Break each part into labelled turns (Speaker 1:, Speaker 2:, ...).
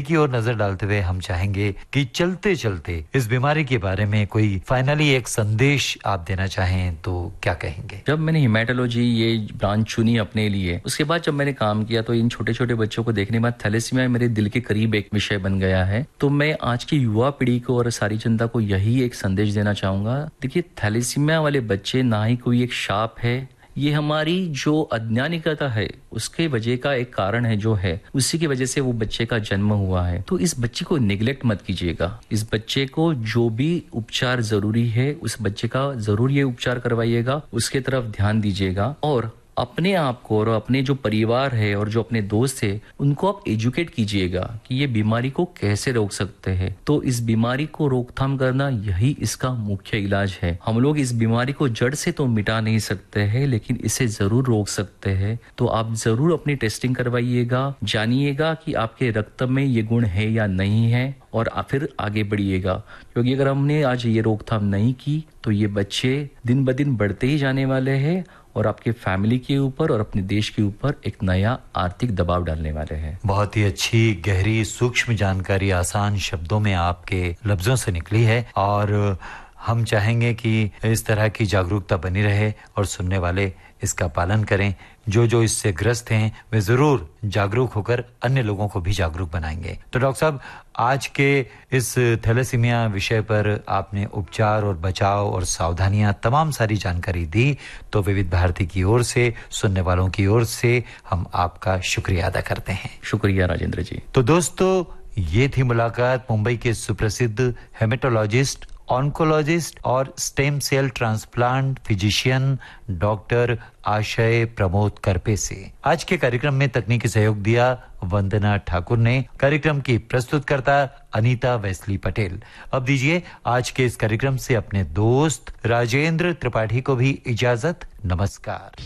Speaker 1: की ओर नजर डालते हुए हम चाहेंगे कि चलते चलते इस बीमारी के बारे में कोई फाइनली एक संदेश आप देना चाहें तो क्या कहेंगे?
Speaker 2: जब मैंने हेमेटोलॉजी ये ब्रांच चुनी अपने लिए, उसके बाद जब मैंने काम किया तो इन छोटे छोटे बच्चों को देखने के बाद थैलेसीमिया मेरे दिल के करीब एक विषय बन गया है। तो मैं आज की युवा पीढ़ी को और सारी जनता को यही एक संदेश देना चाहूंगा। देखिए, थैलेसीमिया वाले बच्चे ना ही कोई एक शाप है, ये हमारी जो अज्ञानिकता है उसके वजह का एक कारण है, जो है उसी की वजह से वो बच्चे का जन्म हुआ है। तो इस बच्चे को नेग्लेक्ट मत कीजिएगा। इस बच्चे को जो भी उपचार जरूरी है उस बच्चे का जरूर ये उपचार करवाइएगा, उसके तरफ ध्यान दीजिएगा और अपने आप को और अपने जो परिवार है और जो अपने दोस्त है उनको आप एजुकेट कीजिएगा कि ये बीमारी को कैसे रोक सकते हैं। तो इस बीमारी को रोकथाम करना यही इसका मुख्य इलाज है। हम लोग इस बीमारी को जड़ से तो मिटा नहीं सकते हैं, लेकिन इसे जरूर रोक सकते हैं। तो आप जरूर अपनी टेस्टिंग करवाइएगा, जानिएगा कि आपके रक्त में ये गुण है या नहीं है और फिर आगे बढ़िएगा। क्योंकि अगर हमने आज ये रोकथाम नहीं की तो ये बच्चे दिन ब दिन बढ़ते ही जाने वाले हैं और आपके फैमिली के ऊपर और अपने देश के ऊपर एक नया आर्थिक दबाव डालने वाले हैं।
Speaker 1: बहुत ही अच्छी, गहरी, सूक्ष्म जानकारी आसान शब्दों में आपके लफ्जों से निकली है और हम चाहेंगे कि इस तरह की जागरूकता बनी रहे और सुनने वाले इसका पालन करें। जो इससे ग्रस्त हैं वे जरूर जागरूक होकर अन्य लोगों को भी जागरूक बनाएंगे। तो डॉक्टर साहब, आज के इस थैलेसीमिया विषय पर आपने उपचार और बचाव और सावधानियां तमाम सारी जानकारी दी। तो विविध भारती की ओर से, सुनने वालों की ओर से हम आपका शुक्रिया अदा करते हैं।
Speaker 2: शुक्रिया राजेंद्र जी।
Speaker 1: तो दोस्तों, ये थी मुलाकात मुंबई के सुप्रसिद्ध हेमेटोलॉजिस्ट, ऑन्कोलॉजिस्ट और stem cell transplant physician doctor आशय प्रमोद करपे से। आज के कार्यक्रम में तकनीकी सहयोग दिया वंदना ठाकुर ने। कार्यक्रम की प्रस्तुतकर्ता अनीता वेस्ली पटेल। अब दीजिए आज के इस कार्यक्रम से अपने दोस्त राजेंद्र त्रिपाठी को भी इजाजत। नमस्कार।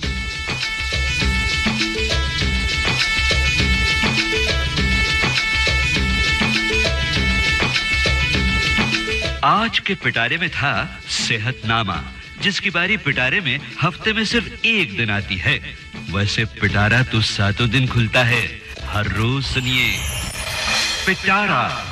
Speaker 3: आज के पिटारे में था सेहतनामा, जिसकी बारी पिटारे में हफ्ते में सिर्फ एक दिन आती है। वैसे पिटारा तो सातों दिन खुलता है। हर रोज सुनिए पिटारा।